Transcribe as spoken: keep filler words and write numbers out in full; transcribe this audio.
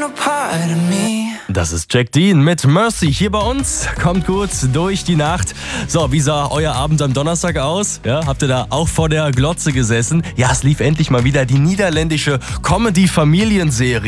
Das ist Jack Dean mit Mercy hier bei uns. Kommt gut durch die Nacht. So, wie sah euer Abend am Donnerstag aus? Ja, habt ihr da auch vor der Glotze gesessen? Ja, es lief endlich mal wieder die niederländische Comedy-Familienserie.